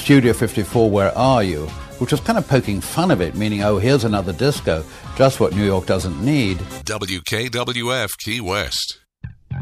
Studio 54, Where Are You?, which was kind of poking fun of it, meaning, oh, here's another disco, just what New York doesn't need. WKWF Key West.